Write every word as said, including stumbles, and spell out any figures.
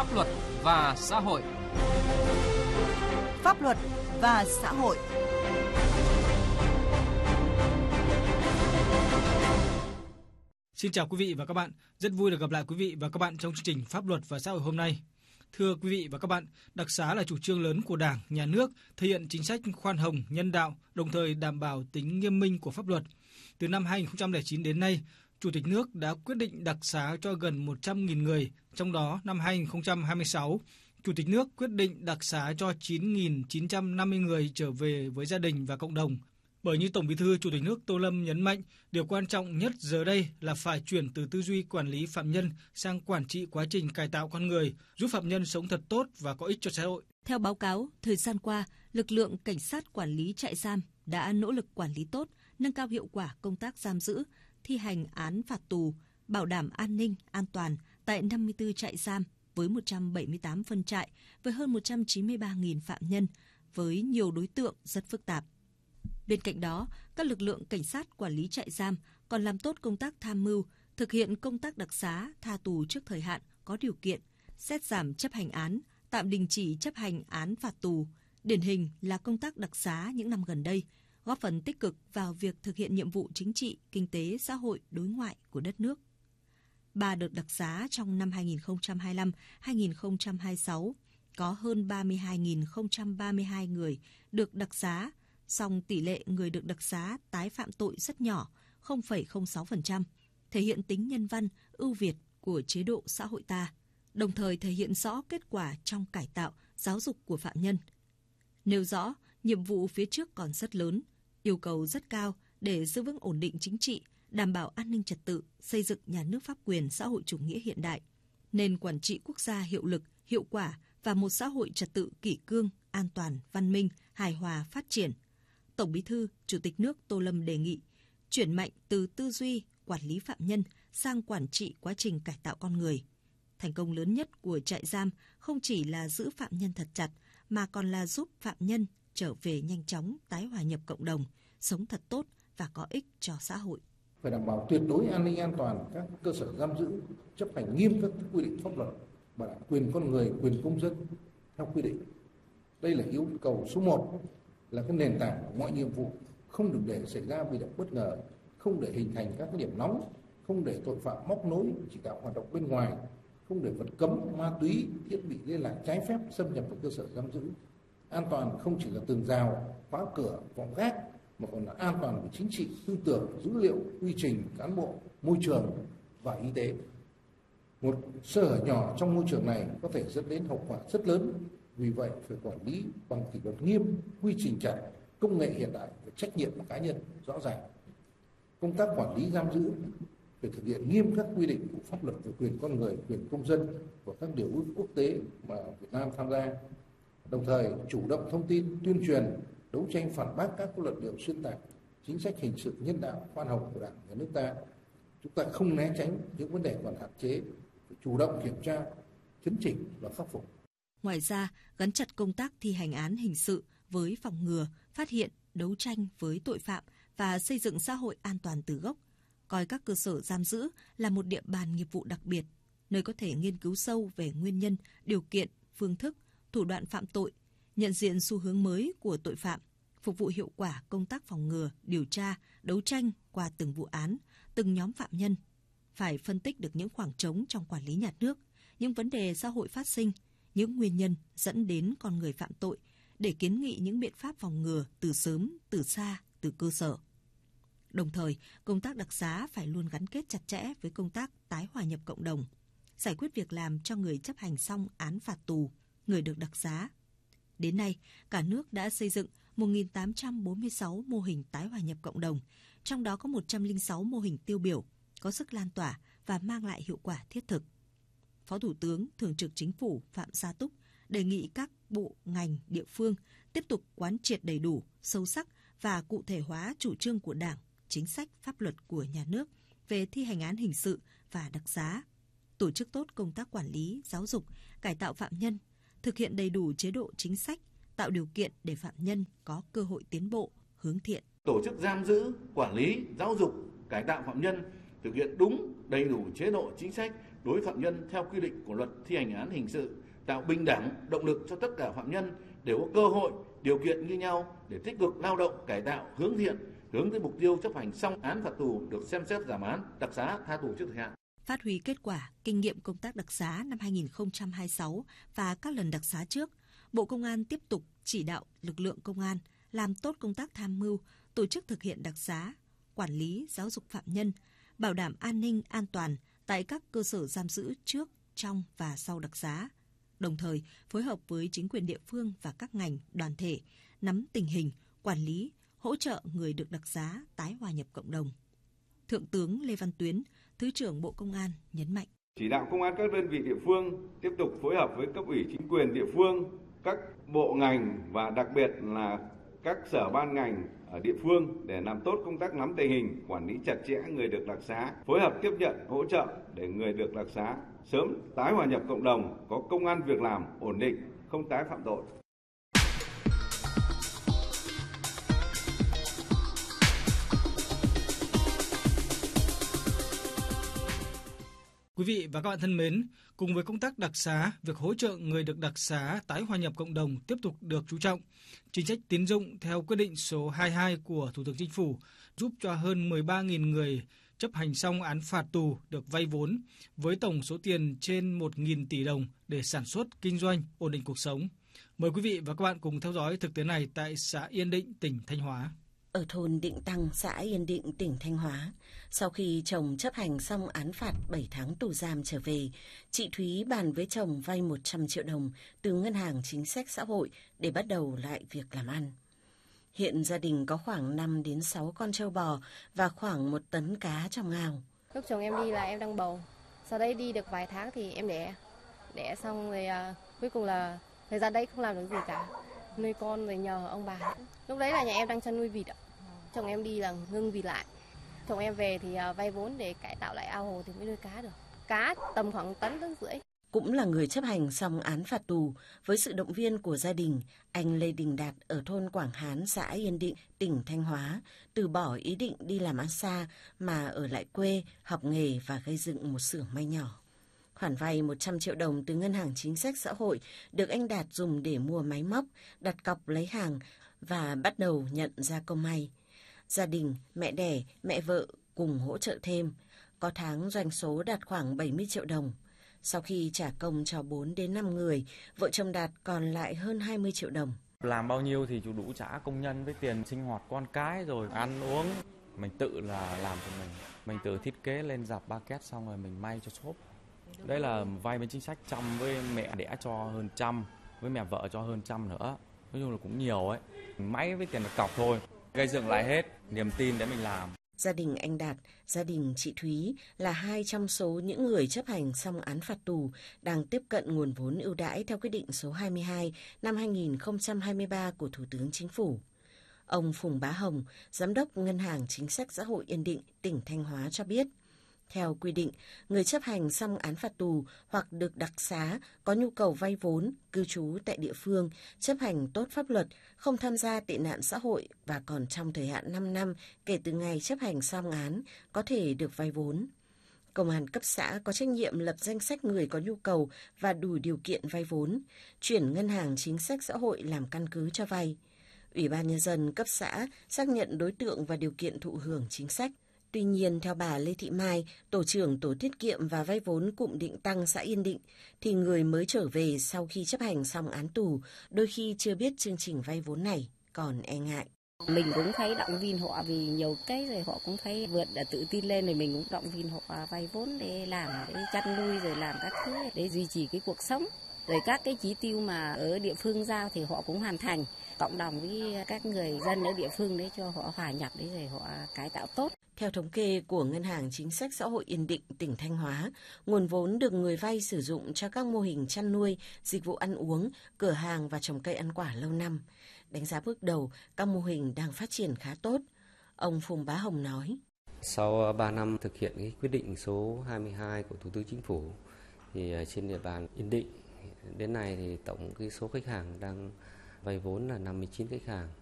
Pháp luật và xã hội. Pháp luật và xã hội. Xin chào quý vị và các bạn, rất vui được gặp lại quý vị và các bạn trong chương trình Pháp luật và xã hội hôm nay. Thưa quý vị và các bạn, đặc xá là chủ trương lớn của Đảng, Nhà nước, thể hiện chính sách khoan hồng, nhân đạo, đồng thời đảm bảo tính nghiêm minh của pháp luật. Từ năm hai nghìn không trăm lẻ chín đến nay, Chủ tịch nước đã quyết định đặc xá cho gần một trăm nghìn người, trong đó năm hai nghìn không trăm hai mươi sáu, Chủ tịch nước quyết định đặc xá cho chín nghìn chín trăm năm mươi người trở về với gia đình và cộng đồng. Bởi như Tổng Bí thư Chủ tịch nước Tô Lâm nhấn mạnh, điều quan trọng nhất giờ đây là phải chuyển từ tư duy quản lý phạm nhân sang quản trị quá trình cải tạo con người, giúp phạm nhân sống thật tốt và có ích cho xã hội. Theo báo cáo, thời gian qua, lực lượng cảnh sát quản lý trại giam đã nỗ lực quản lý tốt, nâng cao hiệu quả công tác giam giữ, thi hành án phạt tù, bảo đảm an ninh, an toàn tại năm mươi tư trại giam với một trăm bảy mươi tám phân trại, với hơn một trăm chín mươi ba nghìn phạm nhân, với nhiều đối tượng rất phức tạp. Bên cạnh đó, các lực lượng cảnh sát quản lý trại giam còn làm tốt công tác tham mưu, thực hiện công tác đặc xá, tha tù trước thời hạn có điều kiện, xét giảm chấp hành án, tạm đình chỉ chấp hành án phạt tù. Điển hình là công tác đặc xá những năm gần đây, góp phần tích cực vào việc thực hiện nhiệm vụ chính trị, kinh tế, xã hội, đối ngoại của đất nước. Ba đợt đặc xá trong năm hai nghìn không trăm hai mươi lăm đến hai nghìn không trăm hai mươi sáu có hơn ba mươi hai nghìn không trăm ba mươi hai người được đặc xá, song tỷ lệ người được đặc xá tái phạm tội rất nhỏ, không phẩy không sáu phần trăm, thể hiện tính nhân văn, ưu việt của chế độ xã hội ta, đồng thời thể hiện rõ kết quả trong cải tạo, giáo dục của phạm nhân. Nêu rõ, nhiệm vụ phía trước còn rất lớn, yêu cầu rất cao để giữ vững ổn định chính trị, đảm bảo an ninh trật tự, xây dựng nhà nước pháp quyền xã hội chủ nghĩa hiện đại, nền quản trị quốc gia hiệu lực, hiệu quả và một xã hội trật tự kỷ cương, an toàn, văn minh, hài hòa, phát triển. Tổng Bí thư, Chủ tịch nước Tô Lâm đề nghị chuyển mạnh từ tư duy quản lý phạm nhân sang quản trị quá trình cải tạo con người. Thành công lớn nhất của trại giam không chỉ là giữ phạm nhân thật chặt, mà còn là giúp phạm nhân trở về nhanh chóng tái hòa nhập cộng đồng, sống thật tốt và có ích cho xã hội. Phải đảm bảo tuyệt đối an ninh an toàn các cơ sở giam giữ, chấp hành nghiêm các quy định pháp luật, bảo đảm quyền con người, quyền công dân theo quy định. Đây là yêu cầu số một, là cái nền tảng của mọi nhiệm vụ, không được để xảy ra bị động bất ngờ, không để hình thành các cái điểm nóng, không để tội phạm móc nối chỉ đạo hoạt động bên ngoài, không để vật cấm, ma túy, thiết bị liên lạc trái phép xâm nhập vào cơ sở giam giữ. An toàn không chỉ là tường rào, khóa cửa, vòng gác, mà còn là an toàn về chính trị, tư tưởng, dữ liệu, quy trình, cán bộ, môi trường và y tế. Một sơ hở nhỏ trong môi trường này có thể dẫn đến hậu quả rất lớn. Vì vậy, phải quản lý bằng kỷ luật nghiêm, quy trình chặt, công nghệ hiện đại và trách nhiệm của cá nhân rõ ràng. Công tác quản lý giam giữ phải thực hiện nghiêm các quy định của pháp luật về quyền con người, quyền công dân và các điều ước quốc tế mà Việt Nam tham gia. Đồng thời, chủ động thông tin, tuyên truyền, đấu tranh phản bác các luận điệu xuyên tạc, chính sách hình sự nhân đạo, khoan hồng của Đảng, Nhà nước ta. Chúng ta không né tránh những vấn đề còn hạn chế, phải chủ động kiểm tra, chấn chỉnh và khắc phục. Ngoài ra, gắn chặt công tác thi hành án hình sự với phòng ngừa, phát hiện, đấu tranh với tội phạm và xây dựng xã hội an toàn từ gốc, coi các cơ sở giam giữ là một địa bàn nghiệp vụ đặc biệt, nơi có thể nghiên cứu sâu về nguyên nhân, điều kiện, phương thức, thủ đoạn phạm tội, nhận diện xu hướng mới của tội phạm, phục vụ hiệu quả công tác phòng ngừa, điều tra, đấu tranh qua từng vụ án, từng nhóm phạm nhân. Phải phân tích được những khoảng trống trong quản lý nhà nước, những vấn đề xã hội phát sinh, những nguyên nhân dẫn đến con người phạm tội để kiến nghị những biện pháp phòng ngừa từ sớm, từ xa, từ cơ sở. Đồng thời, công tác đặc xá phải luôn gắn kết chặt chẽ với công tác tái hòa nhập cộng đồng, giải quyết việc làm cho người chấp hành xong án phạt tù, người được đặc xá. Đến nay, cả nước đã xây dựng một nghìn tám trăm bốn mươi sáu mô hình tái hòa nhập cộng đồng, trong đó có một trăm lẻ sáu mô hình tiêu biểu, có sức lan tỏa và mang lại hiệu quả thiết thực. Phó Thủ tướng Thường trực Chính phủ Phạm Gia Túc đề nghị các bộ, ngành, địa phương tiếp tục quán triệt đầy đủ, sâu sắc và cụ thể hóa chủ trương của Đảng, chính sách, pháp luật của nhà nước về thi hành án hình sự và đặc xá, tổ chức tốt công tác quản lý, giáo dục, cải tạo phạm nhân, thực hiện đầy đủ chế độ chính sách, tạo điều kiện để phạm nhân có cơ hội tiến bộ, hướng thiện. Tổ chức giam giữ, quản lý, giáo dục, cải tạo phạm nhân, thực hiện đúng, đầy đủ chế độ chính sách, đối phạm nhân theo quy định của luật thi hành án hình sự, tạo bình đẳng, động lực cho tất cả phạm nhân đều có cơ hội, điều kiện như nhau để tích cực lao động, cải tạo, hướng thiện, hướng tới mục tiêu chấp hành xong án phạt tù được xem xét giảm án, đặc xá, tha tù trước thời hạn. Phát huy kết quả, kinh nghiệm công tác đặc xá năm hai nghìn không trăm hai mươi sáu và các lần đặc xá trước, Bộ Công an tiếp tục chỉ đạo lực lượng công an làm tốt công tác tham mưu, tổ chức thực hiện đặc xá, quản lý, giáo dục phạm nhân, bảo đảm an ninh, an toàn tại các cơ sở giam giữ trước, trong và sau đặc xá. Đồng thời, phối hợp với chính quyền địa phương và các ngành, đoàn thể, nắm tình hình, quản lý, hỗ trợ người được đặc xá tái hòa nhập cộng đồng. Thượng tướng Lê Văn Tuyến, Thứ trưởng Bộ Công an nhấn mạnh. Chỉ đạo công an các đơn vị địa phương tiếp tục phối hợp với cấp ủy chính quyền địa phương, các bộ ngành và đặc biệt là các sở ban ngành ở địa phương để làm tốt công tác nắm tình hình, quản lý chặt chẽ người được đặc xá, phối hợp tiếp nhận, hỗ trợ để người được đặc xá sớm tái hòa nhập cộng đồng, có công ăn việc làm ổn định, không tái phạm tội. Quý vị và các bạn thân mến, cùng với công tác đặc xá, việc hỗ trợ người được đặc xá tái hòa nhập cộng đồng tiếp tục được chú trọng. Chính sách tín dụng theo quyết định số hai mươi hai của Thủ tướng Chính phủ giúp cho hơn mười ba nghìn người chấp hành xong án phạt tù được vay vốn với tổng số tiền trên một nghìn tỷ đồng để sản xuất, kinh doanh, ổn định cuộc sống. Mời quý vị và các bạn cùng theo dõi thực tế này tại xã Yên Định, tỉnh Thanh Hóa. Ở thôn Định Tăng, xã Yên Định, tỉnh Thanh Hóa, sau khi chồng chấp hành xong án phạt bảy tháng tù giam trở về, chị Thúy bàn với chồng vay một trăm triệu đồng từ Ngân hàng Chính sách Xã hội để bắt đầu lại việc làm ăn. Hiện gia đình có khoảng năm đến sáu con trâu bò và khoảng một tấn cá trong ao. Lúc chồng em đi là em đang bầu, sau đấy đi được vài tháng thì em đẻ. Đẻ xong rồi à, cuối cùng là thời gian đấy không làm được gì cả. Nuôi con rồi nhờ ông bà. Lúc đấy là nhà em đang chăn nuôi vịt ạ. Chồng em đi là ngưng vịt lại. Chồng em về thì vay vốn để cải tạo lại ao hồ thì mới nuôi cá được. Cá tầm khoảng tấn tấn rưỡi. Cũng là người chấp hành xong án phạt tù, với sự động viên của gia đình, anh Lê Đình Đạt ở thôn Quảng Hán, xã Yên Định, tỉnh Thanh Hóa, từ bỏ ý định đi làm ăn xa mà ở lại quê, học nghề và gây dựng một xưởng may nhỏ. Khoản vay một trăm triệu đồng từ Ngân hàng Chính sách Xã hội được anh Đạt dùng để mua máy móc, đặt cọc lấy hàng và bắt đầu nhận gia công may. Gia đình, mẹ đẻ, mẹ vợ cùng hỗ trợ thêm. Có tháng doanh số đạt khoảng bảy mươi triệu đồng. Sau khi trả công cho bốn đến năm người, vợ chồng Đạt còn lại hơn hai mươi triệu đồng. Làm bao nhiêu thì chủ đủ trả công nhân với tiền sinh hoạt con cái rồi ăn uống. Mình tự là làm cho mình. Mình tự thiết kế lên dạp ba két xong rồi mình may cho shop. Đây là vay bên chính sách trăm với mẹ đẻ cho hơn trăm, với mẹ vợ cho hơn trăm nữa. Nói chung là cũng nhiều ấy. Máy với tiền đặt cọc thôi. Gây dựng lại hết, niềm tin để mình làm. Gia đình anh Đạt, gia đình chị Thúy là hai trong số những người chấp hành xong án phạt tù đang tiếp cận nguồn vốn ưu đãi theo quyết định số hai mươi hai năm hai nghìn không trăm hai mươi ba của Thủ tướng Chính phủ. Ông Phùng Bá Hồng, Giám đốc Ngân hàng Chính sách Xã hội Yên Định, tỉnh Thanh Hóa cho biết, theo quy định, người chấp hành xong án phạt tù hoặc được đặc xá có nhu cầu vay vốn, cư trú tại địa phương, chấp hành tốt pháp luật, không tham gia tệ nạn xã hội và còn trong thời hạn năm năm kể từ ngày chấp hành xong án có thể được vay vốn. Công an cấp xã có trách nhiệm lập danh sách người có nhu cầu và đủ điều kiện vay vốn, chuyển Ngân hàng Chính sách Xã hội làm căn cứ cho vay. Ủy ban Nhân dân cấp xã xác nhận đối tượng và điều kiện thụ hưởng chính sách. Tuy nhiên, theo bà Lê Thị Mai, tổ trưởng tổ tiết kiệm và vay vốn cụm Định Tăng xã Yên Định, thì người mới trở về sau khi chấp hành xong án tù đôi khi chưa biết chương trình vay vốn này, còn e ngại. Mình cũng thấy động viên họ vì nhiều cái rồi họ cũng thấy vượt đã tự tin lên rồi mình cũng động viên họ vay vốn để làm, để chăn nuôi rồi làm các thứ để duy trì cái cuộc sống. Rồi các cái chỉ tiêu mà ở địa phương giao thì họ cũng hoàn thành, cộng đồng với các người dân ở địa phương để cho họ hòa nhập để rồi họ cải tạo tốt. Theo thống kê của Ngân hàng Chính sách Xã hội Yên Định, tỉnh Thanh Hóa, nguồn vốn được người vay sử dụng cho các mô hình chăn nuôi, dịch vụ ăn uống, cửa hàng và trồng cây ăn quả lâu năm. Đánh giá bước đầu, các mô hình đang phát triển khá tốt. Ông Phùng Bá Hồng nói. Sau ba năm thực hiện cái quyết định số hai mươi hai của Thủ tướng Chính phủ, thì trên địa bàn Yên Định, đến nay thì tổng cái số khách hàng đang vay vốn là năm mươi chín khách hàng.